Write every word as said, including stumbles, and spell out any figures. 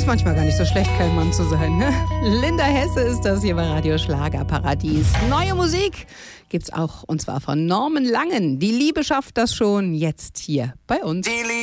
Ist manchmal gar nicht so schlecht, kein Mann zu sein, ne? Linda Hesse ist das hier bei Radio Schlagerparadies. Neue Musik gibt's auch, und zwar von Norman Langen. Die Liebe schafft das schon, jetzt hier bei uns.